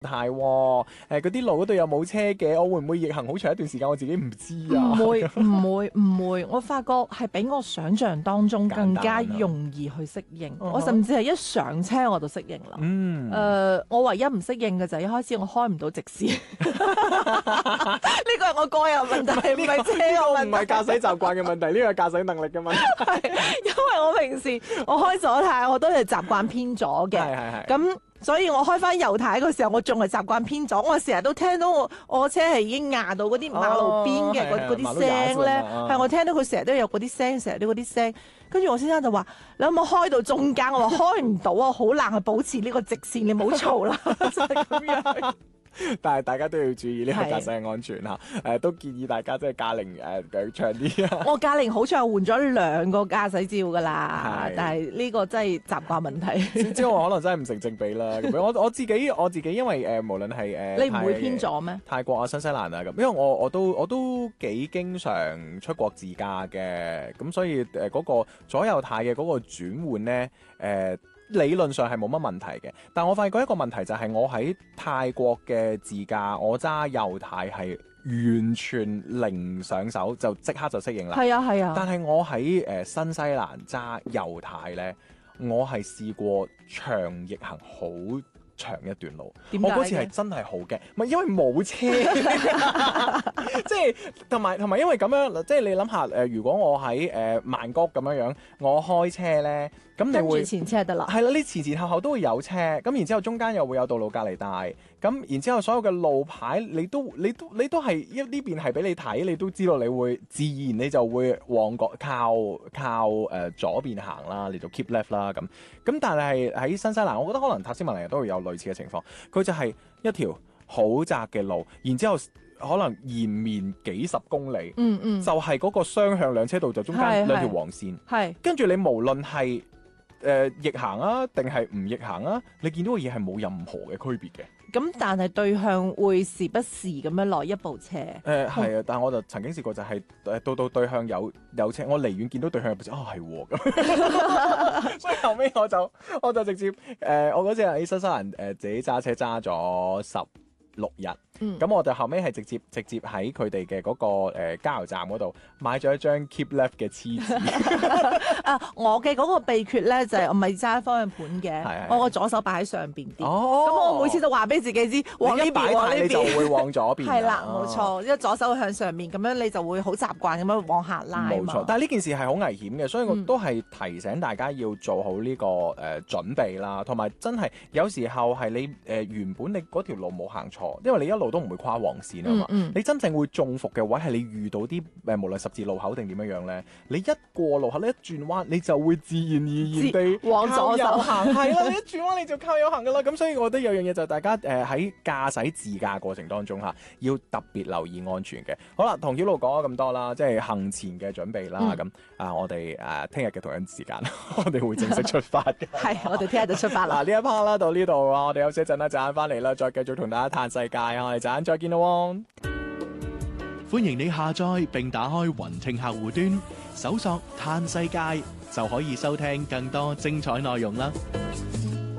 態喎，嗰啲路嗰度又冇車嘅，我會唔會逆行好長一段時間？我自己唔知啊。 唔會，我發覺係比我想象當中更加容易去適應。我甚至係一上車我就適應啦。我唯一唔適應嘅就係一開始我開唔到直線，呢個係我個人問題，唔係車嘅問題， 唔係駕駛習慣嘅問題，呢個係駕駛能力嘅問題。 因為我平時我開左軚我都係習慣偏左嘅， 係咁。所以我開翻右軚嗰時候，我仲係習慣偏左，我成日都聽到我車係已經壓到嗰啲馬路邊嘅嗰啲聲咧，係我聽到佢成日都有嗰啲聲，成日都嗰啲聲。跟住我先生就話：你可唔可以開到中間？我話開唔到啊，好難去保持呢個直線，你唔好嘈啦，就係咁樣。 但係大家都要注意呢個駕駛嘅安全嚇，都建議大家即係駕齡腳長啲啊。 我駕齡好似係換咗2個駕駛照㗎啦，但係呢個真係習慣問題。 之後可能真係唔成正比啦。咁我自己因為無論係你唔會偏左咩？ 泰國啊、新西蘭啊咁，因為我都幾經常出國自駕嘅，咁所以嗰個左右軚嘅嗰個轉換咧理論上係冇乜問題嘅，但我發現過一個問題就係我喺泰國嘅自駕，我揸右軚係完全零上手，就即刻就適應啦。係啊。但係我喺新西蘭揸右軚咧，我係試過長逆行好長一段路，我嗰次係真係好驚，唔係因為冇車，即係同埋因為咁樣，即係你諗下如果我喺曼谷咁樣，我開車咧，咁你會跟住前車得啦， 係啦，你前後都會有車，咁然之後中間又會有道路隔離帶，咁然之後所有嘅路牌你都係呢邊係俾你睇，你都知道你會自然你就會往靠左邊行啦，你就 keep left 啦咁，但係喺新西蘭，我覺得可能塔斯馬尼亞都會有類似嘅情況，佢就係一條好窄嘅路，然之後可能延綿幾十公里，就係嗰個雙向兩車道，就中間兩條黃線，跟住你無論係逆行啊，定係唔逆行啊，你見到嘅嘢係冇任何嘅區別嘅。 咁但係對向會時不時咁樣來一部車。 係啊，但係我就曾經試過就係到對向有車，我離遠見到對向有部車，係喎咁，所以後尾我就直接我嗰次喺新西蘭自己揸車揸咗16日。咁我就後尾係直接喺佢哋嘅嗰個加油站嗰度買咗一張 Keep Left 嘅黐紙。 我嘅嗰個秘訣咧就係我咪揸方向盤嘅，我個左手擺喺上邊啲。咁我每次就話俾自己知，往呢邊往呢邊， 你就會往左邊。 係啦，冇錯，因為左手向上面，咁樣你就會好習慣咁樣往下拉。 冇錯，但係呢件事係好危險嘅，所以我都係提醒大家要做好呢個準備啦，同埋真係有時候係你原本你嗰條路冇行錯，因為你一路都唔會跨黃線啊嘛。你真正會中伏嘅位係你遇到啲無論十字路口定點樣咧，你一過路口，你一轉彎，你就會自然而然地往左手行。係啦，你一轉彎你就靠右行噶啦。咁所以我覺得有樣嘢就係大家喺駕駛自駕過程當中要特別留意安全嘅。好啦，同曉露講咗咁多啦，即係行前嘅準備啦。咁我哋聽日嘅同樣時間，我哋會正式出發嘅。 係，我哋聽日就出發啦。 嗱，呢一 part 啦到呢度啊，我哋休息一陣啦，陣間翻嚟啦，再繼續同大家嘆世界啊！我哋陣間再見咯喎。 歡迎你下載並打開雲聽客戶端，搜索嘆世界就可以收聽更多精彩內容啦。